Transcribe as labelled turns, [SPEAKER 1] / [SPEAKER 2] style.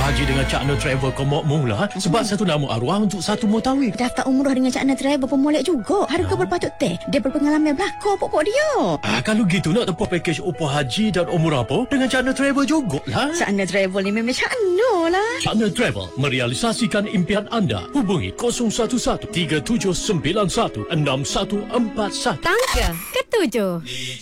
[SPEAKER 1] haji dengan Cakna Travel kau mau mula sebab satu nama arwah untuk satu mutawif.
[SPEAKER 2] Daftar umrah dengan Cakna Travel pemolek juga. Harga berpatut teh. Dia berpengalaman belakang pokok dia.
[SPEAKER 1] Kalau gitu nak tempuh package upah haji dan umrah apa dengan Cakna Travel jugalah.
[SPEAKER 2] Cakna Travel ni memang Cakna lah.
[SPEAKER 1] Cakna Travel merealisasikan impian anda. Hubungi 011 3791 6141.
[SPEAKER 3] Tangga ke-7.